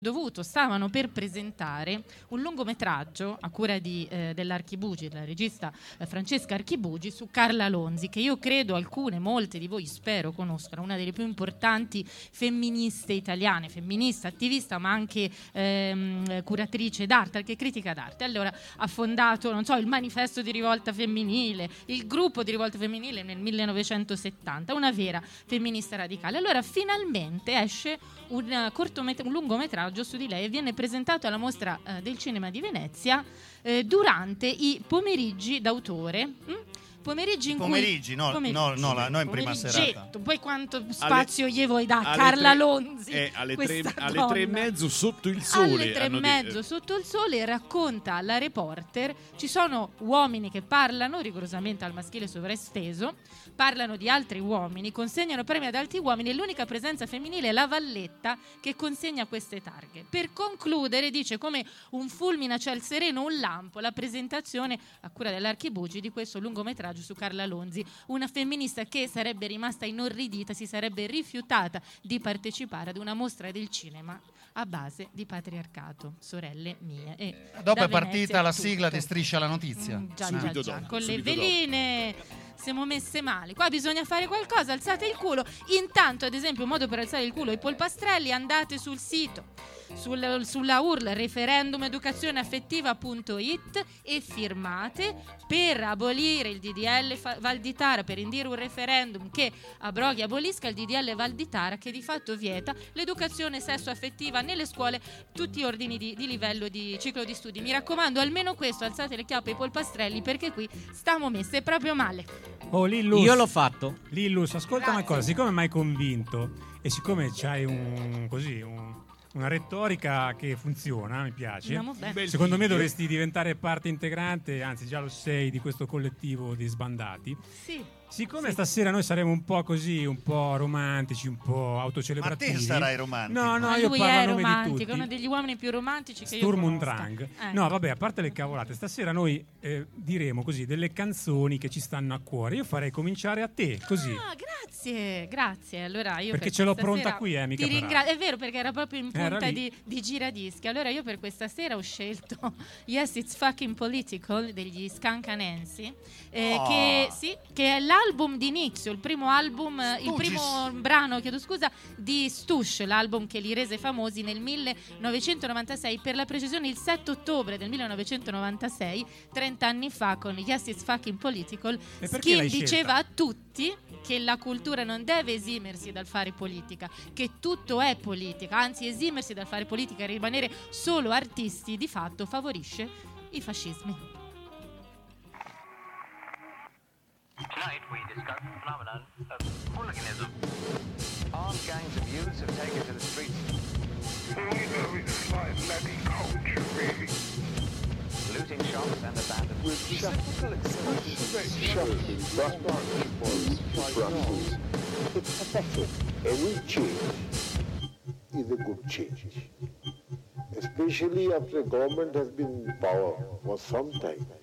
stavano per presentare un lungometraggio a cura dell'Archibugi, della regista Francesca Archibugi, su Carla Lonzi, che io credo molte di voi spero conoscano, una delle più importanti femministe italiane, femminista, attivista, ma anche curatrice d'arte, anche critica d'arte. Allora ha fondato, il Manifesto di Rivolta Femminile, il gruppo di Rivolta Femminile nel 1970, una vera femminista radicale. Allora finalmente esce un lungometraggio su di lei e viene presentato alla Mostra del Cinema di Venezia durante i pomeriggi d'autore. No, in prima serata. Poi quanto spazio gli vuoi da Carla Lonzi? Alle 3:30 sotto il sole. Alle 3:30 sotto il sole racconta alla reporter, ci sono uomini che parlano rigorosamente al maschile sovraesteso, parlano di altri uomini, consegnano premi ad altri uomini e l'unica presenza femminile è la Valletta che consegna queste targhe. Per concludere dice come un fulmine a ciel sereno, un lampo, la presentazione a cura dell'Archibugi di questo lungometraggio su Carla Lonzi, una femminista che sarebbe rimasta inorridita, si sarebbe rifiutata di partecipare ad una mostra del cinema a base di patriarcato, sorelle mie. E dopo è partita la sigla di Striscia la Notizia. Già, con le veline. Siamo messe male. Qua bisogna fare qualcosa, alzate il culo. Intanto, ad esempio, un modo per alzare il culo ai polpastrelli, andate sul sito, sulla URL referendumeducazioneaffettiva.it e firmate per abolire il DDL Valditara, per indire un referendum che abroghi e abolisca il DDL Valditara, che di fatto vieta l'educazione sessuo-affettiva nelle scuole, tutti gli ordini di livello di ciclo di studi. Mi raccomando, almeno questo, alzate le chiappe ai polpastrelli, perché qui stiamo messe proprio male. Oh, Lillus, io l'ho fatto. Lillus, ascolta una cosa, siccome mi hai convinto e siccome c'hai una retorica che funziona, mi piace. Secondo me dovresti diventare parte integrante, anzi già lo sei, di questo collettivo di sbandati. Sì. Siccome stasera noi saremo un po' così, un po' romantici, un po' autocelebrativi. Ma te sarai romantico. No, lui io parlo a nome di tutti. È uno degli uomini più romantici che Sturm io und conosca. Drang. No, vabbè, a parte le cavolate, stasera noi diremo così delle canzoni che ci stanno a cuore. Io farei cominciare a te, così. Ah, grazie. Allora io perché ce l'ho pronta qui, mica ti ringrazio. È vero, perché era proprio in punta di giradischi. Allora io per questa sera ho scelto Yes, It's Fucking Political degli Skunk Anansi, che è l'album di inizio, il primo brano, di Stush, l'album che li rese famosi nel 1996, per la precisione il 7 ottobre del 1996, 30 anni fa, con Yes It's Fucking Political. Skin diceva a tutti che la cultura non deve esimersi dal fare politica, che tutto è politica, anzi esimersi dal fare politica e rimanere solo artisti di fatto favorisce i fascismi. Tonight we discuss the phenomenon of hooliganism. Armed gangs of youths have taken to the streets. All you know is like bloody culture, really. Looting shops and abandoned. With typical expression, it's pathetic. Any change is a good change. Especially after a government has been in power for some time.